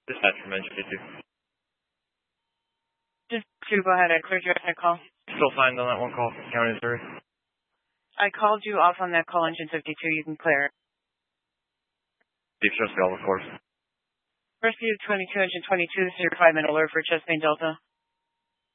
Dispatch from engine 52. Just to go ahead, I cleared your call. Still signed on that one call, County, Missouri. I called you off on that call, engine 52. You can clear it. Deep Trust Delta, of course. Rescue 22, engine 22. This is your 5-minute alert for Chest Main Delta.